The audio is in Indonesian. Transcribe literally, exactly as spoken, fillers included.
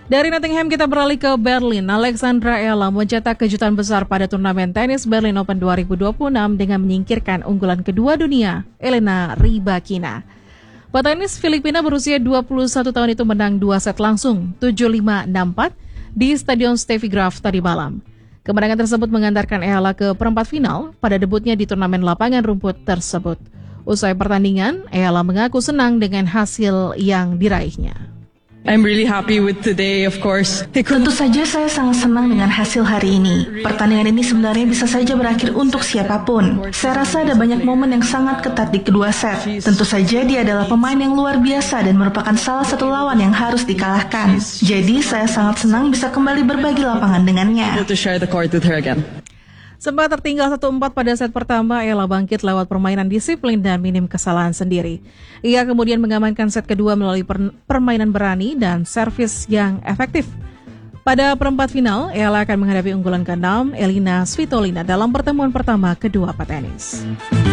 Dari Nottingham kita beralih ke Berlin. Alexandra Ella mencetak kejutan besar pada turnamen tenis Berlin Open dua ribu dua puluh enam dengan menyingkirkan unggulan kedua dunia, Elena Rybakina. Petenis Filipina berusia dua puluh satu tahun itu menang dua set langsung, tujuh lima, enam empat, di Stadion Steffi Graf tadi malam. Kemenangan tersebut mengantarkan Ella ke perempat final pada debutnya di turnamen lapangan rumput tersebut. Usai pertandingan, Ella mengaku senang dengan hasil yang diraihnya. I'm really happy with today, of course. Tentu saja saya sangat senang dengan hasil hari ini. Pertandingan ini sebenarnya bisa saja berakhir untuk siapapun. Saya rasa ada banyak momen yang sangat ketat di kedua set. Tentu saja dia adalah pemain yang luar biasa dan merupakan salah satu lawan yang harus dikalahkan. Jadi saya sangat senang bisa kembali berbagi lapangan dengannya. To share the court with her again. Sempat tertinggal satu empat pada set pertama, Ella bangkit lewat permainan disiplin dan minim kesalahan sendiri. Ia kemudian mengamankan set kedua melalui per- permainan berani dan servis yang efektif. Pada perempat final, Ella akan menghadapi unggulan keenam, Elina Svitolina, dalam pertemuan pertama kedua petenis.